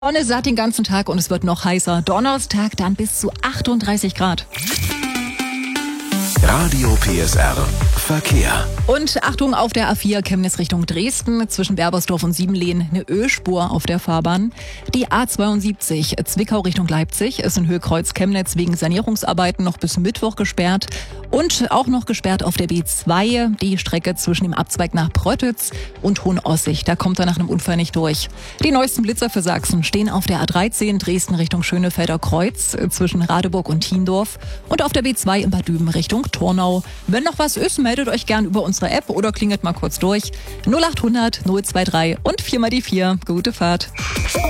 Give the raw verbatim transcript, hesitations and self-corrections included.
Sonne satt den ganzen Tag und es wird noch heißer. Donnerstag dann bis zu achtunddreißig Grad. Radio P S R Verkehr. Und Achtung, auf der A vier Chemnitz Richtung Dresden, zwischen Berbersdorf und Siebenlehn eine Ölspur auf der Fahrbahn. Die A zweiundsiebzig Zwickau Richtung Leipzig ist in Höhe-Kreuz Chemnitz wegen Sanierungsarbeiten noch bis Mittwoch gesperrt. Und auch noch gesperrt auf der B zwei, die Strecke zwischen dem Abzweig nach Pröttitz und Hohenossig. Da kommt er nach einem Unfall nicht durch. Die neuesten Blitzer für Sachsen stehen auf der A dreizehn Dresden Richtung Schönefelder Kreuz zwischen Radeburg und Thiendorf und auf der B zwei in Bad Düben Richtung Tornau. Wenn noch was ist, meldet euch gern über unsere App oder klingelt mal kurz durch. null acht hundert null zwei drei und vier mal die vier. Gute Fahrt.